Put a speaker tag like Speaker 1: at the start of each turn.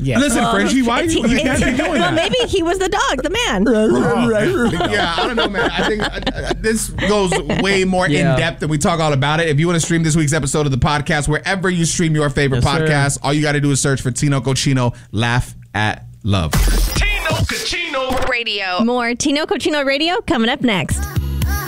Speaker 1: Yeah.
Speaker 2: Listen, Frenchie, why you can't be doing
Speaker 3: Well,
Speaker 2: that?
Speaker 3: maybe he was the dog, the man.
Speaker 2: Yeah, I don't know, man. I think this goes way more in depth, and we talk all about it. If you want to stream this week's episode of the podcast, wherever you stream your favorite podcast, all you got to do is search for Tino Cochino. Laugh at Love.
Speaker 4: Tino Cochino Radio.
Speaker 3: More Tino Cochino Radio coming up next.